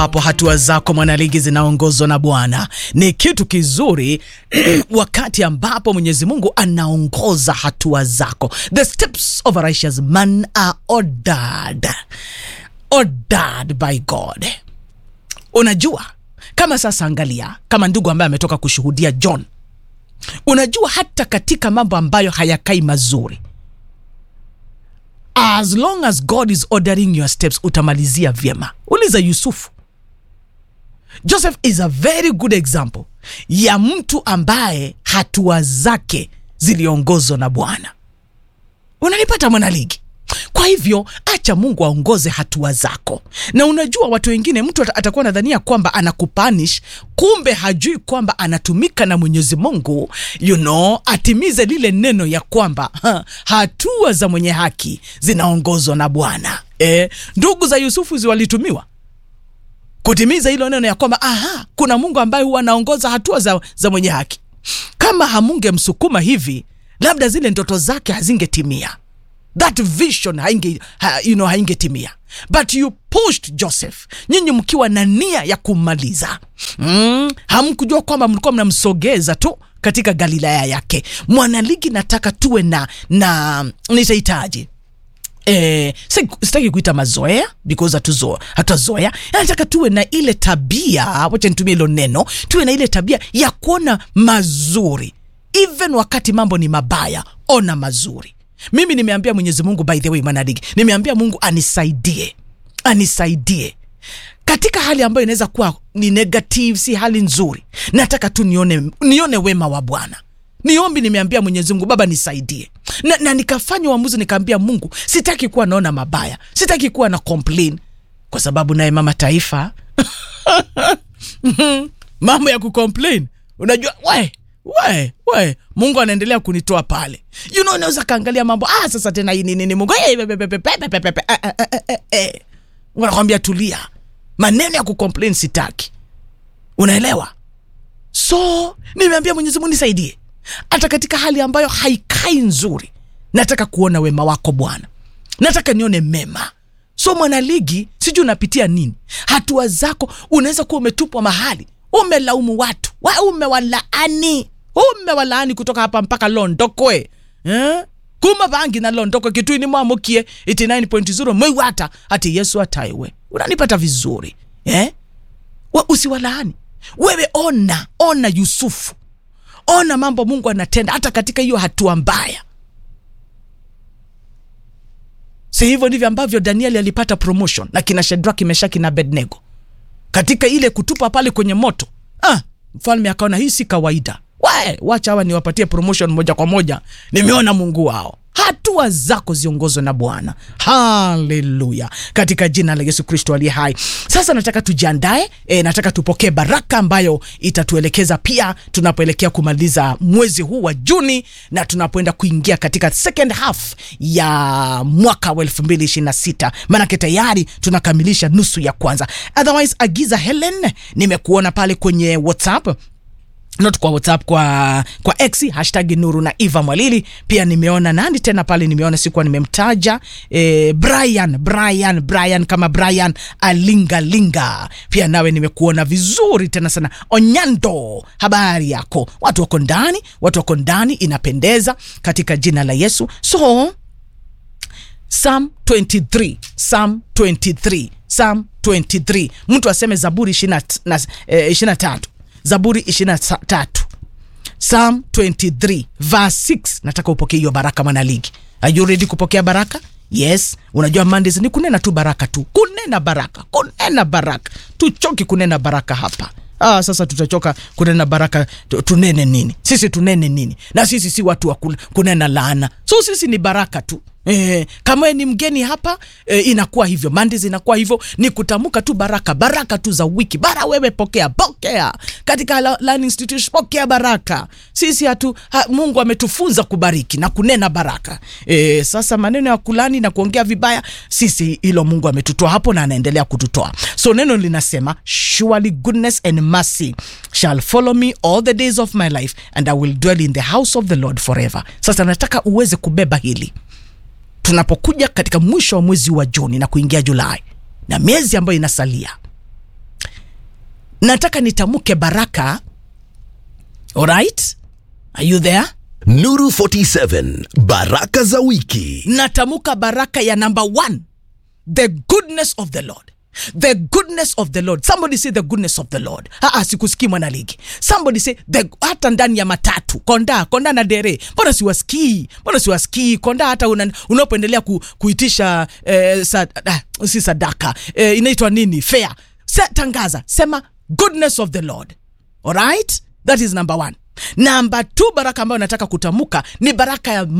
Hapo hatua zako mwanaligi zinaongozwa na Bwana. Ni kitu kizuri wakati ambapo Mwenyezi Mungu anaongoza hatua zako. The steps of a righteous man are ordered by God. Unajua, kama sasa angalia, kama ndugu ambaye ametoka kushuhudia John. Unajua hata katika mambo ambayo hayakai mazuri, as long as God is ordering your steps, utamalizia vyema. Uliza Yusufu. Joseph is a very good example ya mtu ambaye hatua zake ziliongozwa na Bwana. Unanipata mwanaligi? Kwa hivyo acha Mungu aongoze hatua zako. Na unajua watu wengine, mtu atakuwa nadhania kwamba anakupanish, kumbe hajui kwamba anatumika na Mwenyezi Mungu, atimize lile neno ya kwamba hatua za mwenye haki zinaongozwa na Bwana. Ndugu za Yusufu walitumiwa kutimiza hilo neno ya kwamba kuna Mungu ambaye huwa anaongoza hatua za mwenye haki. Kama hamunge msukuma hivi, labda zile ndoto zake hazingetimia. That vision haingetimia. But you pushed Joseph. Nyinyi mkiwa na nia ya kumaliza. Hamkujua kwamba mlikuwa mnamsogeza tu katika Galilaya yake. Mwanaligi, nataka tuwe na nitahitaji. Sitaki kuita mazoea because hatuzoea. Nataka tuwe na ile tabia, wacha nitumie hilo neno, tuwe na ile tabia ya kuona mazuri. Even wakati mambo ni mabaya, ona mazuri. Mimi nimeambia Mwenyezi Mungu, by the way mwanaligi, nimeambia Mungu anisaidie. Katika hali ambayo inaweza kuwa ni negative, si hali nzuri, nataka tu nione wema wa Bwana. Niombi, nimeambia Mwenyezi Mungu, Baba nisaidie. Na nikafanya uamuzi, nikaambia Mungu, sitaki kuwa naona mabaya, sitaki kuwa na complain, kwa sababu naye mama taifa mambo ya kucomplain, unajua we Mungu anaendelea kunitoa pale. Unaweza kaangalia mambo, sasa tena hii nini Mungu, unakwambia tulia, maneno ya kucomplain sitaki. Unaelewa? So nimeambia Mwenyezi Mungu nisaidie. Hata katika hali ambayo haikai nzuri, nataka kuona wema wako Bwana. Nataka nione mema. So mwanaligi, sijui unapitia nini. Hatua zako, unaweza kuwa umetupwa mahali, umelaumu watu, umewalaani kutoka hapa mpaka Londokwe. Kuma bangi na Londokwe kitu ni mwamukie 89.0 mwewata ati Yesu ataiwe. Unanipata vizuri? Usiwalaani. Wewe ona Yusufu. Ona mambo Mungu anatenda hata katika hiyo hatua mbaya. Si hivyo ndivyo ambavyo Danieli alipata promotion na kina Shadrach, Meshaki na Abednego. Katika ile kutupa pale kwenye moto, mfalme akaona hii si kawaida. Wacha hawa niwapatie promotion moja kwa moja. Nimeona Mungu wao. Hatua zako ziongozwe na Bwana. Haleluya. Katika jina la Yesu Kristo aliye hai. Sasa nataka tujiandae, nataka tupokee baraka ambayo itatuelekeza pia tunapoelekea kumaliza mwezi huu wa Juni na tunapoenda kuingia katika second half ya mwaka wa 2026. Maana tayari tunakamilisha nusu ya kwanza. Otherwise, Agiza Helen, nimekuona pale kwenye WhatsApp. Not kwa WhatsApp, kwa X, #Nuru na Eva Mwalili. Pia nimeona nani tena pale, nimeona sikuwa nimemtaja, Brian kama Brian Alingalinga. Pia nawe nimekuona vizuri tena sana. Onyando, habari yako? Watu wako ndani, inapendeza katika jina la Yesu. So Psalm 23. Mtu aseme Zaburi 23. Zaburi 23. Psalm 23 verse 6. Nataka upokee hiyo baraka mwanaligi. Are you ready kupokea baraka? Yes. Unajua Mondays ni kunena tu baraka tu. Kunena baraka. Tuchoki kunena baraka hapa. Sasa tutachoka kunena baraka. Tunene nini? Sisi tunene nini? Na sisi si watu wa kunena laana. So sisi ni baraka tu. Kama ni mgeni hapa, inakuwa hivyo. Mondays inakuwa hivyo, ni kutamuka tu baraka tu za wiki. Wewe pokea katika Learning Institute, pokea baraka. Sisi Mungu ametufunza kubariki na kunena baraka. Sasa maneno ya kulani na kuongea vibaya, sisi hilo Mungu ametutoa hapo na anaendelea kututoa. So neno linasema, surely goodness and mercy shall follow me all the days of my life, and I will dwell in the house of the Lord forever. Sasa nataka uweze kubeba hili tunapokuja katika mwisho wa mwezi wa Juni na kuingia Julai na miezi ambayo inasalia. nataka nitamuke baraka. Alright? Are you there? Nuru 47 baraka za wiki. Natamuka baraka ya number 1. The goodness of the Lord. The goodness of the Lord. Somebody say the goodness of the Lord. Sikusikii mwana ligi. Somebody say hata ndani ya matatu. Konda na dere. Mbona siwasikii? Konda hata unapoendelea kuitisha si sadaka. Inaitwa nini? Fair. Tangaza. Sema goodness of the Lord. Alright? That is number 1. Number 2 baraka ambayo nataka kutamuka ni baraka ya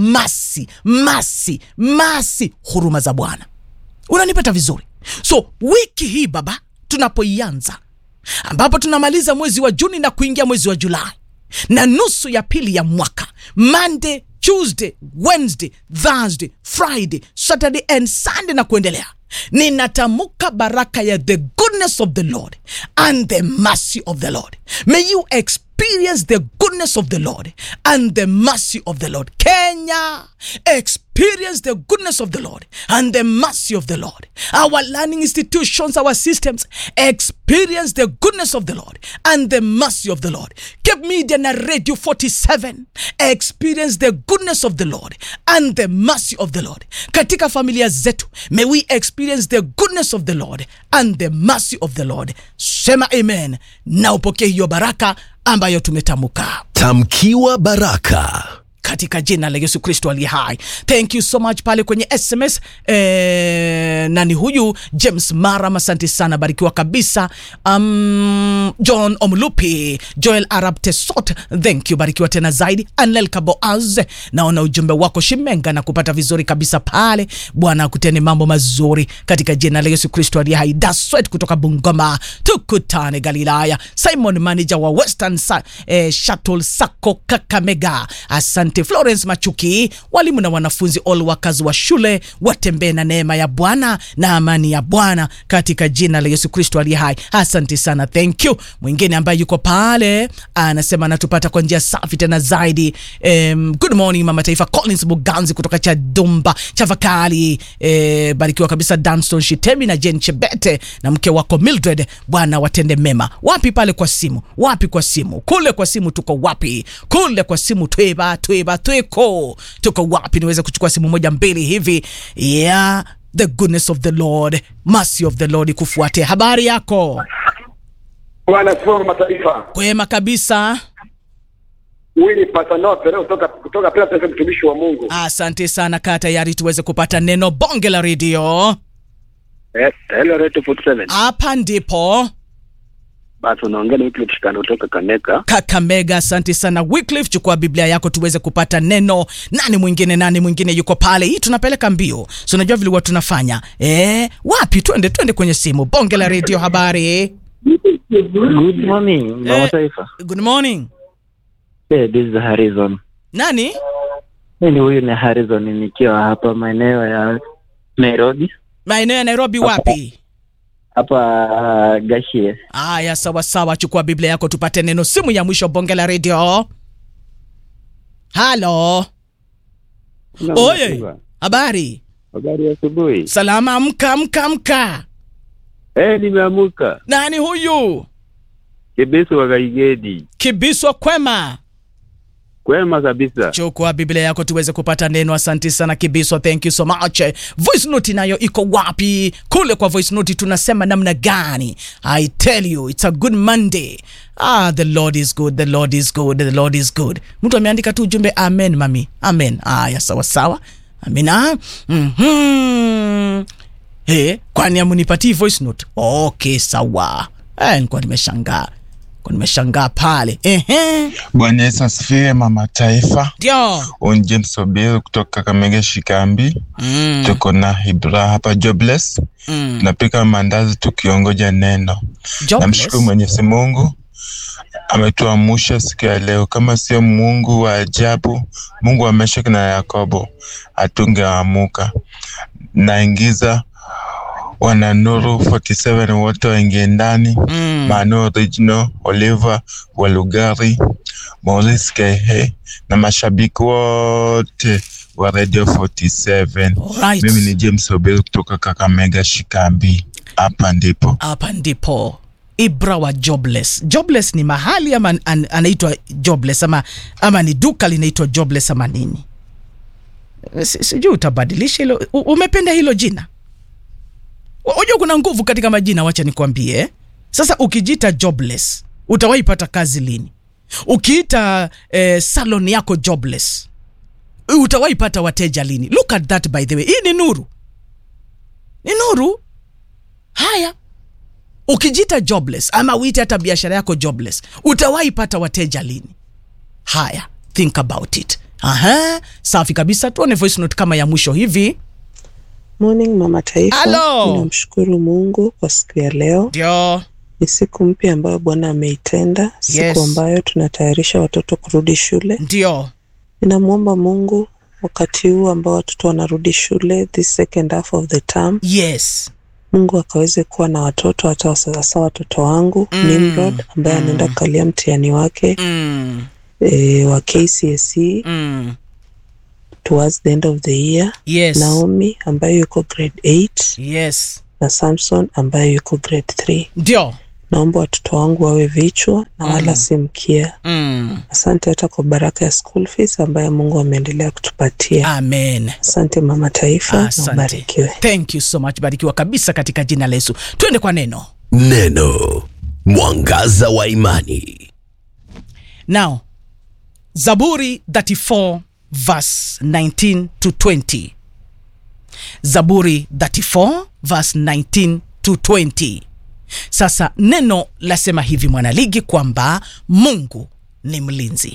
mercy, huruma za Bwana. Unanipata vizuri? So wiki hii baba tunapoianza, ambapo tunamaliza mwezi wa Juni na kuingia mwezi wa Julai na nusu ya pili ya mwaka, Monday, Tuesday, Wednesday, Thursday, Friday, Saturday and Sunday na kuendelea, ninatamuka baraka ya the goodness of the Lord and the mercy of the Lord. May you experience the goodness of the Lord and the mercy of the Lord. Kenya, experience the goodness of the Lord and the mercy of the Lord. Our learning institutions, our systems, experience the goodness of the Lord and the mercy of the Lord. Cape Media na Radio 47, experience the goodness of the Lord and the mercy of the Lord. Katika familia zetu, may we experience the goodness of the Lord and the mercy of the Lord. Sema amen na upokee hiyo baraka ambayo tumetamuka. Tamkiwa baraka katika jina la Yesu Kristo aliye hai. Thank you so much pale kwenye SMS. Nani huyu? James Mara, asante sana, barikiwa kabisa. John Omlupi, Joel Arab Tesot, thank you, barikiwa tena zaidi. Anel Kaboaz, naona ujumbe wako Shimenga na kupata vizuri kabisa pale. Bwana akutende mambo mazuri katika jina la Yesu Kristo aliye hai. Daswet kutoka Bungoma, tukutane Galilaya. Simon manager wa Western Shuttle Sacco Kakamega, asante. Florence Machuki, walimu na wanafunzi, all workers wa shule, watembee na neema ya Bwana na amani ya Bwana katika jina la Yesu Kristo aliye hai. Asante sana, thank you. Mwingine ambaye yuko pale anasema anatupata kwa njia safi tena zaidi. Good morning Mama Taifa. Collins Buganzi kutoka Chadumba Chavakali, barikiwa kabisa. Danston Shitemi na Jen Chebete na mke wako Mildred, Bwana watende mema. Wapi pale kwa simu? Wapi kwa simu? Kule kwa simu tuko wapi? Kule kwa simu tweba tuko wapi? Niweze kuchukua simu moja mbili hivi. Yeah, the goodness of the Lord, mercy of the Lord kufuate. Habari yako? Bwana sifa mataifa. Kwema kabisa. Wili pasano pero kutoka pia pesa mtumishi wa Mungu. Asante sana, kaa tayari tuweze kupata neno bonge la radio. Hello Radio 47. Hapa ndipo. Basi unaongea na Wycliffe Chikano kutoka Kakamega. Asante sana Wycliffe, chukua Biblia yako tuweze kupata neno. Nani mwingine yuko pale? Hii tunapeleka mbio. So unajua vile watu tunafanya. Wapi? Twende kwenye simu. Bonge la radio, habari. Good morning, Mama Taifa. Good morning. This is Harrison. Nani? Mimi huyu ni Harrison, nikiwa hapa maeneo ya Nairobi. Maeneo ya Nairobi wapi? Hapa Gashie. Aya, sawa, chukua Biblia yako tupate neno. Simu ya mwisho bonge la radio. Halo. Oye, habari? Habari ya asubuhi. Salama, amka. Nimeamuka. Nani huyu? Kibiso wa Gaigedi. Kibiso, kwema? Kwema kabisa. Chukua Biblia yako tuweze kupata neno. Asante sana Kibiso, thank you so much. Voice note nayo iko wapi? Kule kwa voice note tunasema namna gani? I tell you, it's a good Monday. The Lord is good, the Lord is good, the Lord is good. Mtu ameandika tu ujumbe amen mami. Amen. Ya sawa. Amina. Kwani amunipatii voice note? Okay, sawa. Nilikuwa nimeshangaa pale. Bwana Yesu asifiwe Mama Taifa. Ndio. James Obio kutoka Kakamega Shikambi. Tuko na Hibra hapa jobless. Tunapika mandazi tukiongoja neno. Namshukuru Mwenyezi Mungu ametuamsha siku ya leo. Kama sio Mungu wa ajabu, Mungu wa Meshaki na Yakobo, hatungeamuka. Naingiza wana Nuru 47 wote waingie ndani. Mano Original, Oliver Walugari, Maurice Kehe na mashabiki wote wa Radio 47. Alright. Mimi ni James Obel kutoka Kakamega Shikambi. Hapa ndipo. Ibra wa Jobless. Jobless ni mahali ama anaitwa Jobless ama ni duka linaitwa Jobless ama nini? Sijui utabadilisha hilo. Umependa hilo jina? Unajua kuna nguvu katika majina, wacha nikwambie. Sasa ukijita Jobless, utawahi pata kazi lini? Ukiita salon yako Jobless, utawahi pata wateja lini? Look at that, by the way. Hii ni nuru. Ni nuru. Haya. Ukijita Jobless ama uite hata biashara yako Jobless, utawahi pata wateja lini? Haya, think about it. Safi kabisa. Tuone voice note kama ya mwisho hivi. Morning Mama Taifa. Hello. Ninamshukuru Mungu kwa siku ya leo. Ndio. Ni siku mpya ambayo Bwana ameitenda, siku ambayo tunatayarisha watoto kurudi shule. Ndio. Ninamuomba Mungu wakati huu ambao watoto wanarudi shule, this second half of the term. Yes. Mungu akaweze kuwa na watoto, hata sasa watoto wangu Nimrod ambaye anaenda kukalia mtihani wake wa KCSE towards the end of the year. Yes. Naomi ambaye yuko grade 8. Yes. Na Samson ambaye yuko grade 3. Ndio. Naomba watoto wangu wawe vichwa na wala si mkia. Asante hata kwa baraka ya school fees ambaye Mungu ameendelea kutupatia. Amen. Asante Mama Taifa, na ubarikiwe. Thank you so much. Barikiwa kabisa katika jina la Yesu. Twende kwa neno. Neno, mwangaza wa imani. Now, Zaburi 34 verse 19 to 20. Zaburi 34 verse 19 to 20. Sasa neno lasema hivi mwanaligi kwamba Mungu ni mlinzi.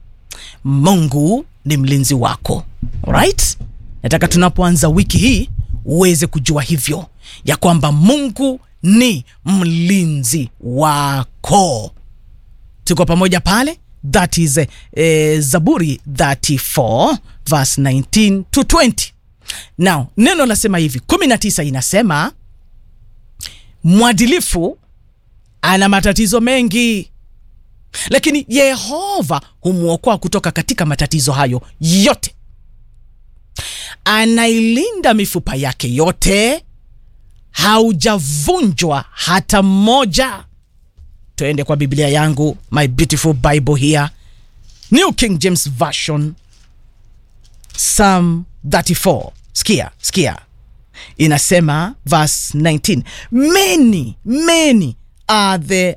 Mungu ni mlinzi wako. Alright? Nataka tunapoanza wiki hii uweze kujua hivyo, ya kwamba Mungu ni mlinzi wako. Tuko pamoja pale? That is Zaburi 34 verse 19 to 20. Now, neno lasema hivi, 19 inasema mwadilifu ana matatizo mengi, lakini Yehova humuokoa kutoka katika matatizo hayo yote. Anailinda mifupa yake yote, haujavunjwa hata mmoja. Tuende kwa Biblia yangu, my beautiful Bible here, New King James Version, Psalm 34. Sikia. Inasema verse 19, many are the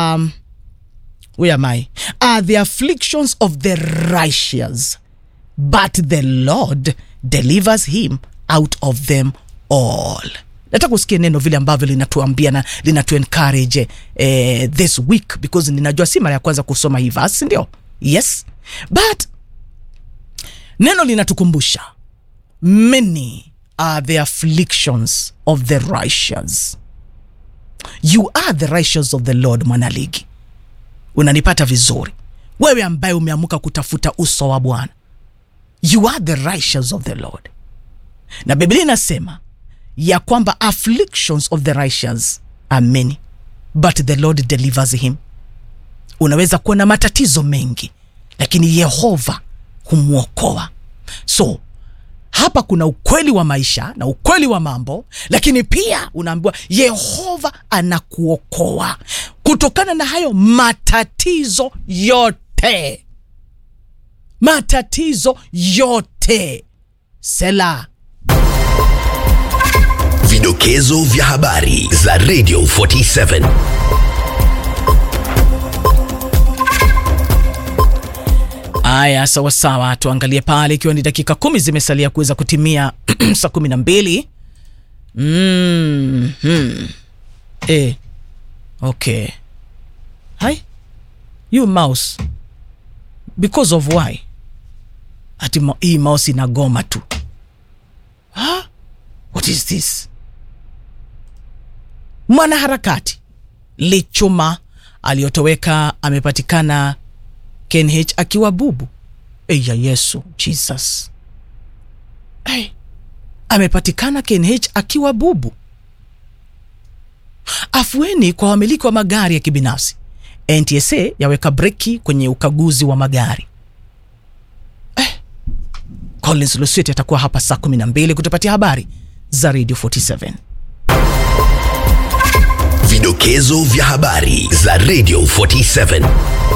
are the afflictions of the righteous, but the Lord delivers him out of them all. Nataka usikie neno vile ambavyo linatuambia na linatu encourage this week, because ninajua si mara ya kwanza kusoma hii verse, ndio? Yes. But neno linatukumbusha many are the afflictions of the righteous. You are the righteous of the Lord, mwanaligi. Unanipata vizuri? Wewe ambaye umeamuka kutafuta uso wa Bwana. You are the righteous of the Lord. Na Biblia inasema ya kwamba afflictions of the righteous are many, but the Lord delivers him. Unaweza kuwa na matatizo mengi, lakini Yehova humuokoa. So hapa kuna ukweli wa maisha na ukweli wa mambo, lakini pia unaambiwa Yehova anakuokoa kutokana na hayo matatizo yote. Matatizo yote. Sela. Vidokezo vya habari za Radio 47. Aya, sawa, tuangalie pale ikiwa ni dakika 10 zimesalia kuweza kutimia saa 12. Okay. Hi. You mouse. Because of why? Ati hii mouse inagoma tu. What is this? Mwanaharakati Lichuma aliyotoweka amepatikana KNH akiwa bubu. Ya Yesu, Jesus. Amepatikana KNH akiwa bubu. Afueni kwa wamiliki wa magari ya kibinafsi. NTSA yaweka breki kwenye ukaguzi wa magari. Collins Lusweti atakuwa hapa saa 12 kutupatia habari za Radio 47. Vidokezo vya habari za Radio 47.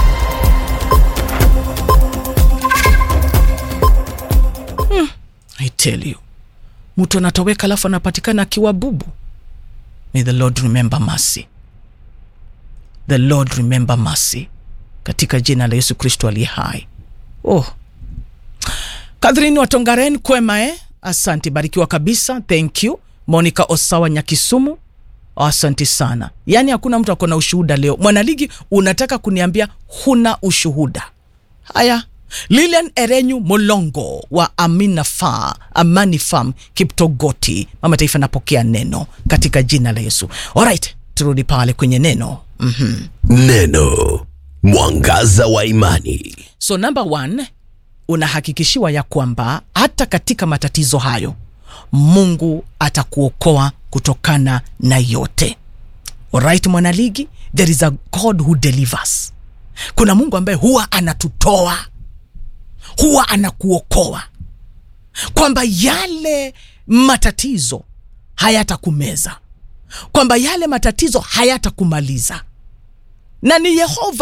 I tell you, mtu anatoweka alafu anapatikana akiwa bubu. May the Lord remember mercy. The Lord remember mercy. Katika jina la Yesu Kristo aliye hai. Catherine Watongaren kwema asante, barikiwa kabisa, thank you. Monica Osawa Nyakisumu, asante sana. Yani hakuna mtu akona ushuhuda leo. Mwanaligi unataka kuniambia huna ushuhuda. Haya. Lilian Erenyu Molongo wa Amani Farm Kiptogoti, mama taifa, napokea neno katika jina la Yesu. Alright, turudi pale kwenye neno. Neno, mwangaza wa imani. So number 1, unahakikishiwa ya kwamba hata katika matatizo hayo Mungu atakuokoa kutokana na yote. Alright mwanaligi, there is a God who delivers. Kuna Mungu ambaye huwa anatutoa, huwa anakuokoa, kwamba yale matatizo hayatakumeza, kwamba yale matatizo hayatakumaliza. Na ni Yehova